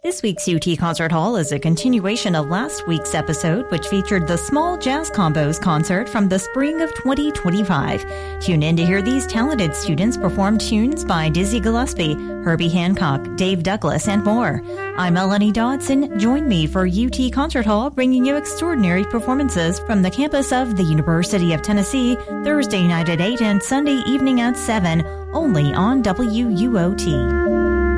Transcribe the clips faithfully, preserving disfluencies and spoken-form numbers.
This week's U T Concert Hall is a continuation of last week's episode, which featured the Small Jazz Combos concert from the spring of twenty twenty-five. Tune in to hear these talented students perform tunes by Dizzy Gillespie, Herbie Hancock, Dave Douglas, and more. I'm Melanie Dodson. Join me for U T Concert Hall, bringing you extraordinary performances from the campus of the University of Tennessee, Thursday night at eight and Sunday evening at seven, only on W U O T.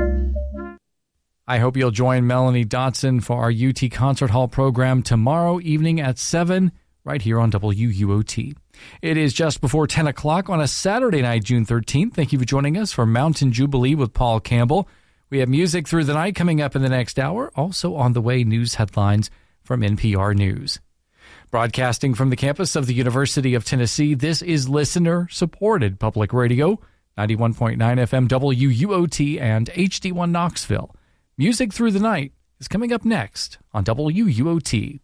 I hope you'll join Melanie Dotson for our U T Concert Hall program tomorrow evening at seven, right here on W U O T. It is just before ten o'clock on a Saturday night, June thirteenth. Thank you for joining us for Mountain Jubilee with Paul Campbell. We have music through the night coming up in the next hour. Also on the way, news headlines from N P R News. Broadcasting from the campus of the University of Tennessee, this is listener-supported public radio, ninety-one point nine F M W U O T and H D one Knoxville. Music Through the Night is coming up next on W U O T.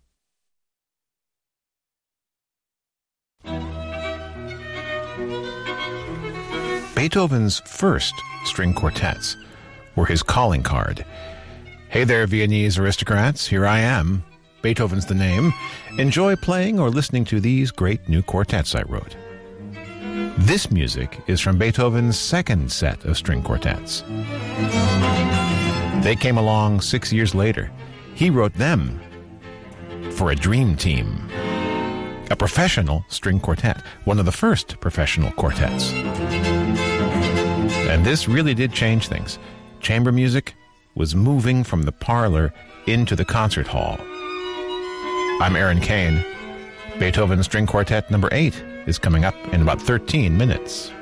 Beethoven's first string quartets were his calling card. Hey there, Viennese aristocrats, here I am. Beethoven's the name. Enjoy playing or listening to these great new quartets I wrote. This music is from Beethoven's second set of string quartets. They came along six years later. He wrote them for a dream team, a professional string quartet, one of the first professional quartets. And this really did change things. Chamber music was moving from the parlor into the concert hall. I'm Aaron Kane. Beethoven String Quartet number eight is coming up in about thirteen minutes.